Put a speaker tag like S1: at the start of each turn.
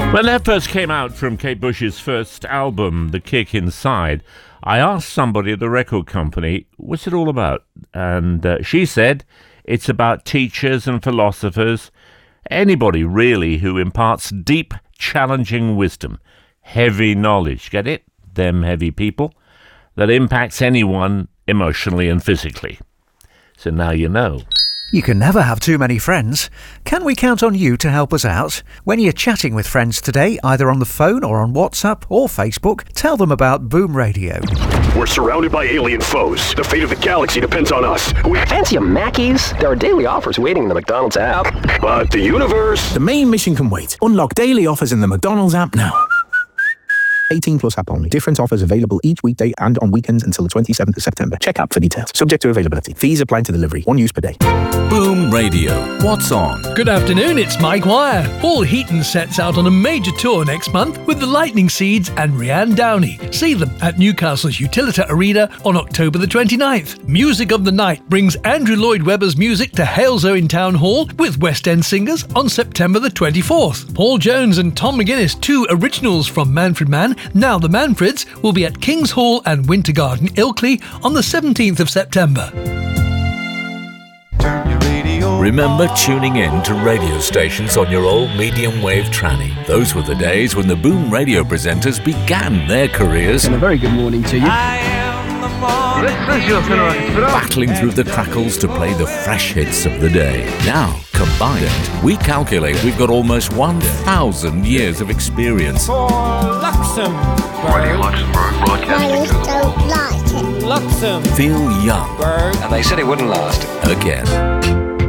S1: When that first came out from Kate Bush's first album, The Kick Inside, I asked somebody at the record company, what's it all about? And she said, it's about teachers and philosophers, anybody really who imparts deep, challenging wisdom, heavy knowledge, get it? Them heavy people, that impacts anyone emotionally and physically. So now you know.
S2: You can never have too many friends. Can we count on you to help us out? When you're chatting with friends today, either on the phone or on WhatsApp or Facebook, tell them about Boom Radio.
S3: We're surrounded by alien foes. The fate of the galaxy depends on us.
S4: Fancy a Mackey's? There are daily offers waiting in the McDonald's app.
S3: But the universe?
S5: The main mission can wait. Unlock daily offers in the McDonald's app now. 18 plus app only. Different offers available each weekday and on weekends until the 27th of September. Check app for details. Subject to availability. Fees apply to delivery. One use per day.
S6: Boom Radio. What's on?
S7: Good afternoon, it's Mike Wire. Paul Heaton sets out on a major tour next month with the Lightning Seeds and Rianne Downey. See them at Newcastle's Utilita Arena on October the 29th. Music of the Night brings Andrew Lloyd Webber's music to Halesoe Town Hall with West End singers on September the 24th. Paul Jones and Tom McGuinness, two originals from Manfred Mann, now the Manfreds, will be at King's Hall and Winter Garden, Ilkley on the 17th of September.
S6: Remember tuning in to radio stations on your old medium wave tranny? Those were the days when the Boom Radio presenters began their careers.
S8: And a very good morning to you.
S6: Battling through the crackles to play the fresh hits of the day. Now, combined, we calculate we've got almost 1,000 years of experience.
S9: For Luxembourg.
S10: Radio Luxembourg Broadcasting.
S9: Don't like it. Luxembourg.
S6: Feel young.
S10: And they said it wouldn't last.
S6: Again.